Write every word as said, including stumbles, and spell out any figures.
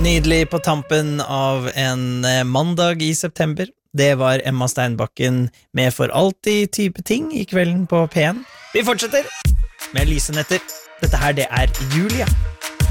Nydelig på tampen av en mandag i september. Det var Emma Steinbakken med For alltid type ting i kvelden på P en. Vi fortsetter med Lise Netter. Dette her, det er Julia.